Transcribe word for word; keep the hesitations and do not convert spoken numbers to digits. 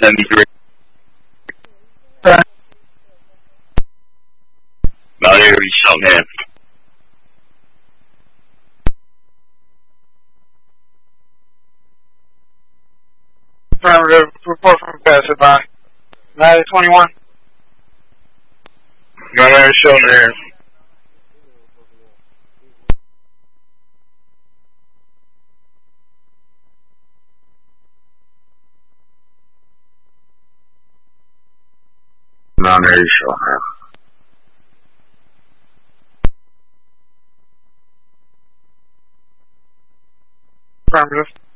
seventy-three. About here, Cheltenham. Affirmative. Report from passerby. nine twenty-one. About here, Cheltenham. Mount Airy, Cheltenham. Affirmative.